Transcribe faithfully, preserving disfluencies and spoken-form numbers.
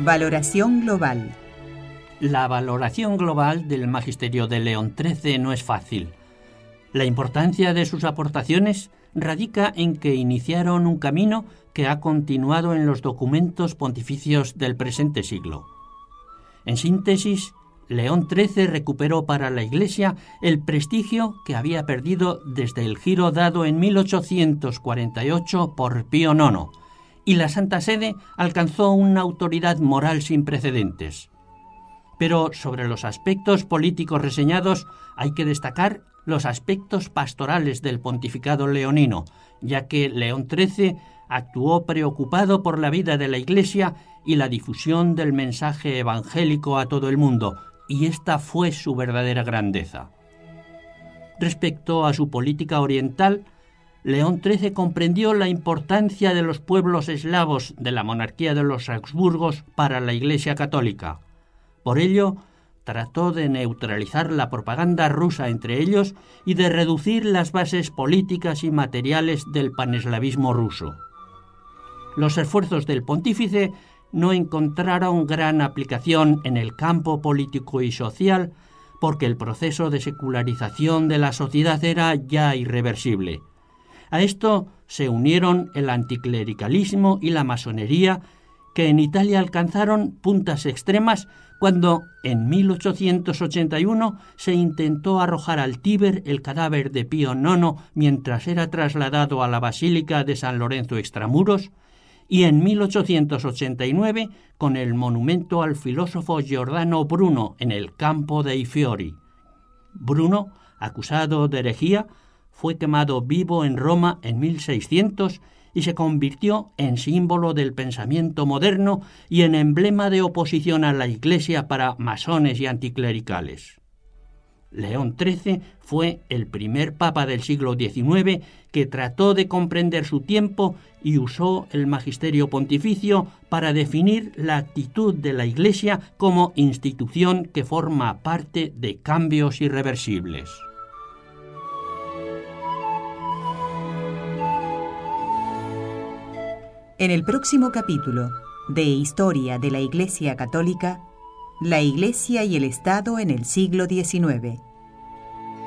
Valoración global. La valoración global del magisterio de León trece no es fácil. La importancia de sus aportaciones radica en que iniciaron un camino que ha continuado en los documentos pontificios del presente siglo. En síntesis, León trece recuperó para la Iglesia el prestigio que había perdido desde el giro dado en mil ochocientos cuarenta y ocho por Pío nono, y la Santa Sede alcanzó una autoridad moral sin precedentes. Pero sobre los aspectos políticos reseñados hay que destacar los aspectos pastorales del pontificado leonino, ya que León trece actuó preocupado por la vida de la Iglesia y la difusión del mensaje evangélico a todo el mundo, y esta fue su verdadera grandeza. Respecto a su política oriental, León trece comprendió la importancia de los pueblos eslavos de la monarquía de los Habsburgos para la Iglesia católica. Por ello, trató de neutralizar la propaganda rusa entre ellos y de reducir las bases políticas y materiales del paneslavismo ruso. Los esfuerzos del pontífice no encontraron gran aplicación en el campo político y social porque el proceso de secularización de la sociedad era ya irreversible. A esto se unieron el anticlericalismo y la masonería, que en Italia alcanzaron puntas extremas cuando en mil ochocientos ochenta y uno se intentó arrojar al Tíber el cadáver de Pío nono mientras era trasladado a la Basílica de San Lorenzo Extramuros, y en mil ochocientos ochenta y nueve con el monumento al filósofo Giordano Bruno en el campo dei Fiori. Bruno, acusado de herejía, fue quemado vivo en Roma en mil seiscientos y se convirtió en símbolo del pensamiento moderno y en emblema de oposición a la Iglesia para masones y anticlericales. León trece fue el primer papa del siglo diecinueve que trató de comprender su tiempo y usó el magisterio pontificio para definir la actitud de la Iglesia como institución que forma parte de cambios irreversibles. En el próximo capítulo de Historia de la Iglesia Católica, la Iglesia y el Estado en el siglo diecinueve.